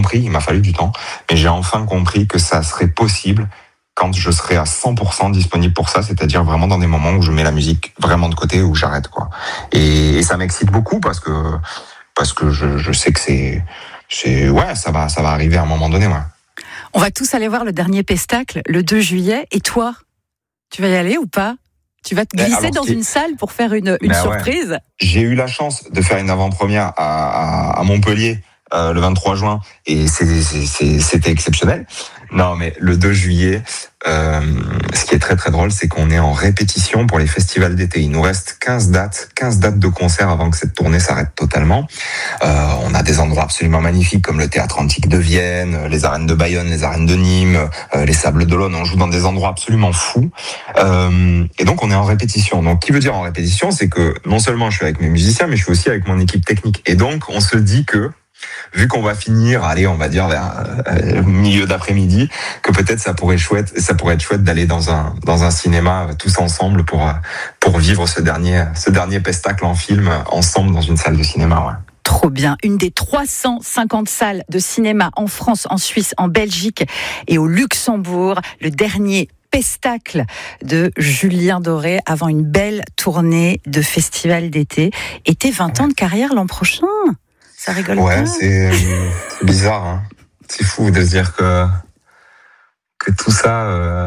compris, il m'a fallu du temps, mais j'ai enfin compris que ça serait possible quand je serai à 100% disponible pour ça, c'est-à-dire vraiment dans des moments où je mets la musique vraiment de côté, où j'arrête, quoi. Et ça m'excite beaucoup parce que je sais que ça va arriver à un moment donné, ouais. On va tous aller voir le dernier Pestacle le 2 juillet. Et toi, tu vas y aller ou pas ? Tu vas te glisser dans une salle pour faire une surprise ? Ouais. J'ai eu la chance de faire une avant-première à Montpellier le 23 juin et c'était exceptionnel. Non, mais le 2 juillet, ce qui est très très drôle, c'est qu'on est en répétition pour les festivals d'été. Il nous reste 15 dates de concerts avant que cette tournée s'arrête totalement. On a des endroits absolument magnifiques comme le Théâtre Antique de Vienne, les arènes de Bayonne, les arènes de Nîmes, les Sables d'Olonne. On joue dans des endroits absolument fous. Et donc on est en répétition. Donc qui veut dire en répétition, c'est que non seulement je suis avec mes musiciens, mais je suis aussi avec mon équipe technique. Et donc on se dit que vu qu'on va finir, on va dire vers milieu d'après-midi, que peut-être ça pourrait être chouette d'aller dans un cinéma tous ensemble pour vivre ce dernier Pestacle en film ensemble dans une salle de cinéma, ouais. Trop bien. Une des 350 salles de cinéma en France, en Suisse, en Belgique et au Luxembourg. Le dernier Pestacle de Julien Doré avant une belle tournée de festival d'été. Et tes 20 ans de carrière l'an prochain. Ça rigole pas. Ouais, c'est bizarre, hein. C'est fou de se dire que tout ça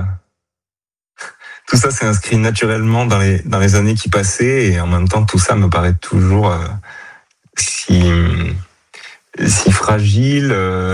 s'est inscrit naturellement dans les années qui passaient, et en même temps tout ça me paraît toujours si fragile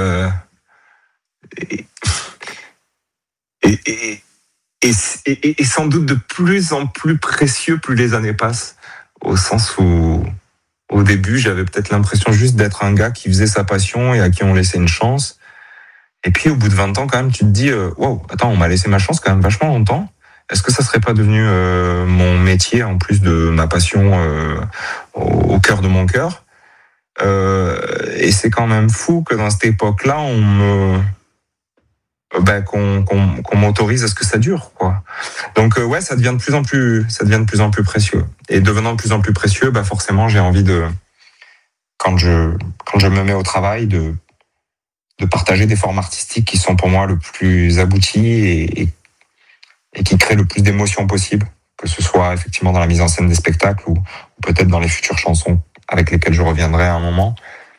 et sans doute de plus en plus précieux plus les années passent, au sens où au début, j'avais peut-être l'impression juste d'être un gars qui faisait sa passion et à qui on laissait une chance. Et puis, au bout de 20 ans, quand même, tu te dis, wow, attends, on m'a laissé ma chance quand même vachement longtemps. Est-ce que ça serait pas devenu mon métier, en plus de ma passion au cœur de mon cœur? Et c'est quand même fou que dans cette époque-là, qu'on m'autorise à ce que ça dure, quoi. Donc ouais, ça devient de plus en plus précieux. Et devenant de plus en plus précieux, forcément, j'ai envie de, quand je me mets au travail, de partager des formes artistiques qui sont pour moi le plus abouties et qui créent le plus d'émotions possible, que ce soit effectivement dans la mise en scène des spectacles ou peut-être dans les futures chansons avec lesquelles je reviendrai à un moment.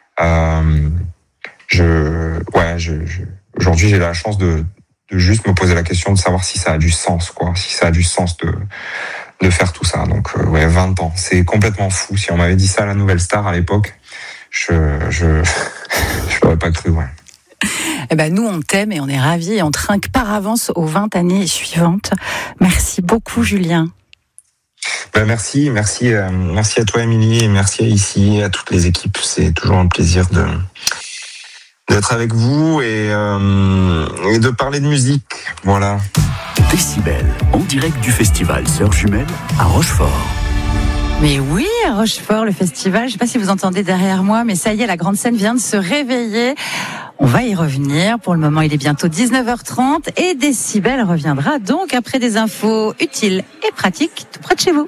Aujourd'hui, j'ai la chance de juste me poser la question de savoir si ça a du sens, quoi. Si ça a du sens de faire tout ça. Donc, 20 ans. C'est complètement fou. Si on m'avait dit ça à la Nouvelle Star à l'époque, je l'aurais pas cru, ouais. Eh ben, nous, on t'aime et on est ravis et on trinque par avance aux 20 années suivantes. Merci beaucoup, Julien. Merci à toi, Émilie, et merci ici à toutes les équipes. C'est toujours un plaisir d'être avec vous et de parler de musique, voilà. Décibel, en direct du festival Sœurs Jumelles à Rochefort. Mais oui, à Rochefort, le festival, je ne sais pas si vous entendez derrière moi, mais ça y est, la grande scène vient de se réveiller. On va y revenir. Pour le moment, il est bientôt 19h30 et Décibel reviendra donc après des infos utiles et pratiques tout près de chez vous.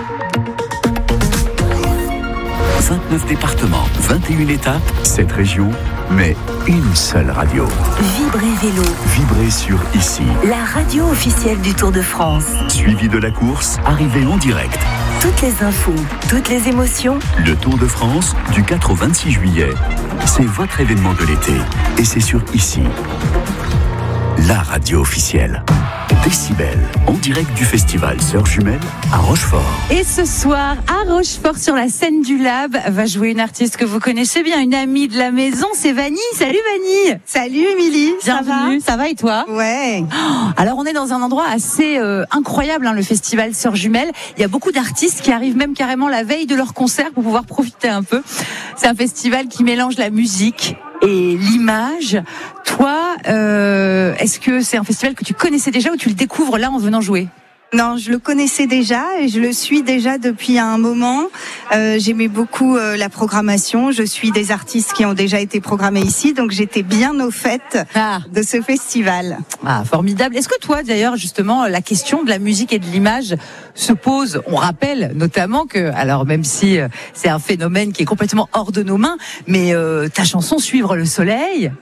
29 départements, 21 étapes, 7 régions, mais une seule radio. Vibrez Vélo. Vibrez sur ici. La radio officielle du Tour de France. Suivi de la course, arrivée en direct. Toutes les infos, toutes les émotions. Le Tour de France, du 4 au 26 juillet. C'est votre événement de l'été. Et c'est sur ici. La radio officielle. Décibel, en direct du festival Sœurs Jumelles à Rochefort. Et ce soir, à Rochefort, sur la scène du Lab, va jouer une artiste que vous connaissez bien, une amie de la maison, c'est Vanille. Salut Vanille. Salut Émilie. Bienvenue. Ça va et toi? Ouais. Alors on est dans un endroit assez incroyable, le festival Sœurs Jumelles. Il y a beaucoup d'artistes qui arrivent même carrément la veille de leur concert pour pouvoir profiter un peu. C'est un festival qui mélange la musique et l'image. Toi, est-ce que c'est un festival que tu connaissais déjà ou tu le découvres là en venant jouer? Non, je le connaissais déjà et je le suis déjà depuis un moment. J'aimais beaucoup la programmation. Je suis des artistes qui ont déjà été programmés ici, donc j'étais bien au fait de ce festival. Ah, formidable. Est-ce que toi, d'ailleurs, justement, la question de la musique et de l'image se pose? On rappelle notamment que, alors même si c'est un phénomène qui est complètement hors de nos mains, mais ta chanson Suivre le soleil,